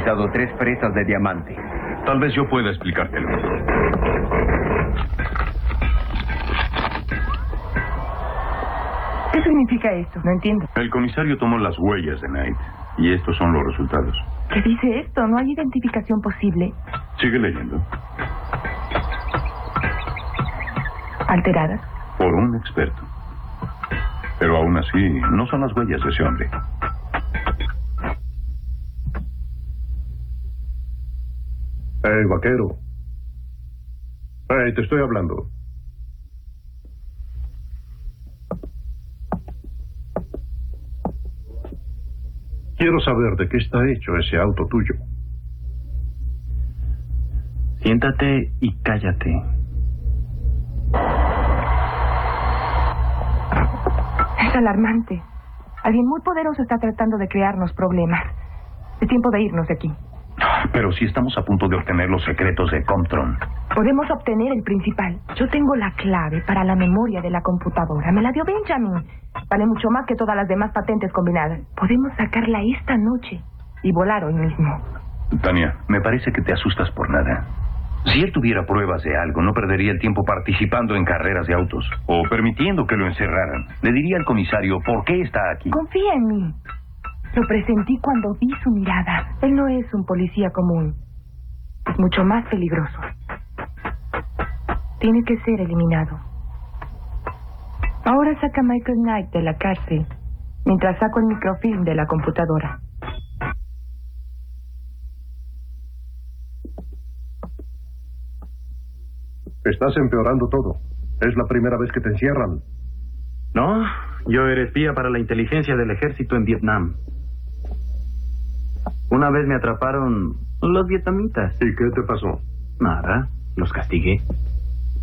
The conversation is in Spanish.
depositado 3 presas de diamante. Tal vez yo pueda explicártelo. ¿Qué significa esto? No entiendo. El comisario tomó las huellas de Knight y estos son los resultados. ¿Qué dice esto? ¿No hay identificación posible? Sigue leyendo. ¿Alteradas? Por un experto. Pero aún así, no son las huellas de ese hombre. Hey, vaquero. Hey, te estoy hablando. Quiero saber de qué está hecho ese auto tuyo. Siéntate y cállate. Es alarmante. Alguien muy poderoso está tratando de crearnos problemas. Es tiempo de irnos de aquí. Pero si estamos a punto de obtener los secretos de Comptron. Podemos obtener el principal. Yo tengo la clave para la memoria de la computadora. Me la dio Benjamin. Vale mucho más que todas las demás patentes combinadas. Podemos sacarla esta noche y volar hoy mismo. Tania, me parece que te asustas por nada. Si él tuviera pruebas de algo, no perdería el tiempo participando en carreras de autos o permitiendo que lo encerraran. Le diría al comisario por qué está aquí. Confía en mí. Lo presentí cuando vi su mirada. Él no es un policía común. Es mucho más peligroso. Tiene que ser eliminado. Ahora saca a Michael Knight de la cárcel, mientras saco el microfilm de la computadora. Estás empeorando todo. Es la primera vez que te encierran. No, yo era espía para la inteligencia del ejército en Vietnam. Una vez me atraparon los vietnamitas. ¿Y qué te pasó? Nada, los castigué.